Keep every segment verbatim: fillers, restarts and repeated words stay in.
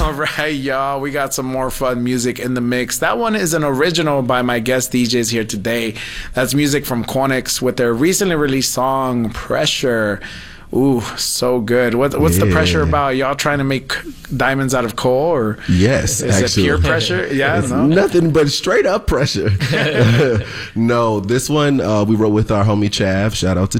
All right, y'all. We got some more fun music in the mix. That one is an original by my guest D Js here today. That's music from Quonix with their recently released song, Pressure. Ooh, so good. What, what's yeah. the pressure about? Y'all trying to make diamonds out of coal, or yes, is actually. it pure pressure? Yeah, it's no? nothing but straight up pressure. No, this one uh, we wrote with our homie Chav. Shout out to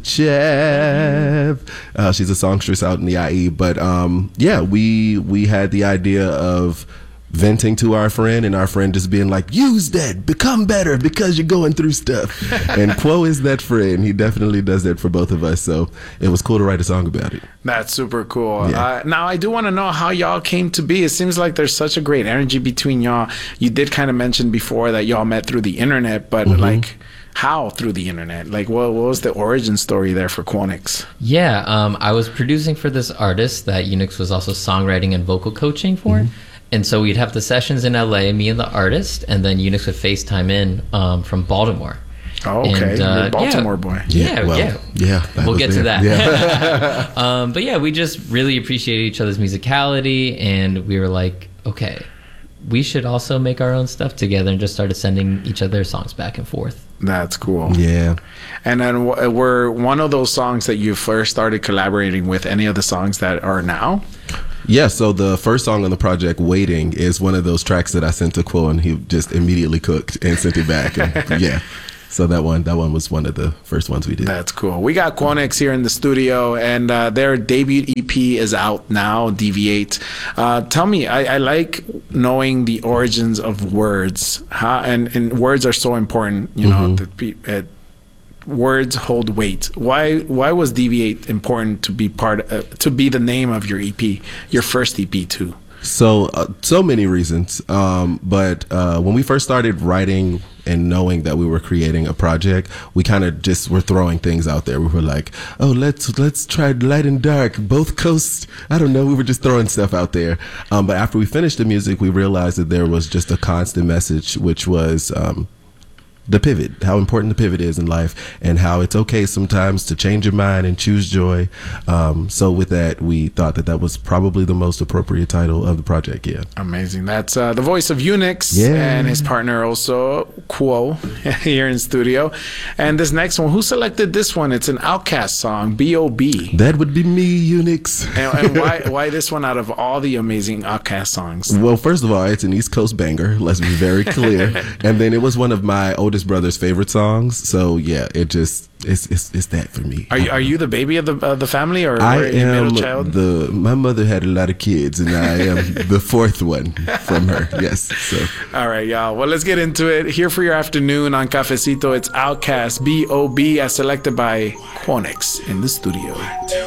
Chav. Uh, she's a songstress out in the I E. But um, yeah, we we had the idea of venting to our friend, and our friend just being like, use that, become better because you're going through stuff. And Quo is that friend. He definitely does that for both of us. So it was cool to write a song about it. That's super cool. Yeah. Uh, now, I do want to know how y'all came to be. It seems like there's such a great energy between y'all. You did kind of mention before that y'all met through the internet, but mm-hmm. like, how through the internet? Like, what, what was the origin story there for Quonix? Yeah, um, I was producing for this artist that Unix was also songwriting and vocal coaching for. Mm-hmm. And so we'd have the sessions in L A, me and the artist, and then Unix would FaceTime in um, from Baltimore. Oh, okay. And, uh, You're a Baltimore yeah, boy. Yeah, yeah. Well, yeah. yeah we'll get there. to that. Yeah. um, but yeah, we just really appreciated each other's musicality, and we were like, okay, we should also make our own stuff together, and just started sending each other songs back and forth. That's cool. Yeah. And then w- were one of those songs that you first started collaborating with any of the songs that are now? Yeah, so the first song on the project, Waiting, is one of those tracks that I sent to Quo, and he just immediately cooked and sent it back. And yeah, so that one that one was one of the first ones we did. That's cool. We got Quonix here in the studio, and uh, their debut E P is out now, Deviate. Uh, tell me, I, I like knowing the origins of words, huh? and, and words are so important, you know, Mm-hmm. that pe- uh, words hold weight. Why Why was Deviate important to be part uh, to be the name of your E P, your first E P too? So, uh, so many reasons. Um, but uh, when we first started writing and knowing that we were creating a project, we kind of just were throwing things out there. We were like, oh, let's let's try light and dark, both coasts. I don't know. We were just throwing stuff out there. Um, but after we finished the music, we realized that there was just a constant message, which was um, the pivot, how important the pivot is in life, and how it's okay sometimes to change your mind and choose joy. Um, so with that, we thought that that was probably the most appropriate title of the project. Yeah. Amazing. That's uh, the voice of Unix Yeah. and his partner also, Quo, here in studio. And this next one, who selected this one? It's an Outkast song, B O B That would be me, Unix. And, and why why this one out of all the amazing Outkast songs? Well, first of all, it's an East Coast banger. Let's be very clear. And then it was one of my oldest brother's favorite songs. So yeah, it just it's it's, it's that for me. Are you, are you the baby of the uh, the family, or I are you am middle child? the. My mother had a lot of kids, and I am the fourth one from her. Yes. So. All right, y'all. Well, let's get into it. Here for your afternoon on Cafecito, it's Outkast, B O B, as selected by Quonix in the studio.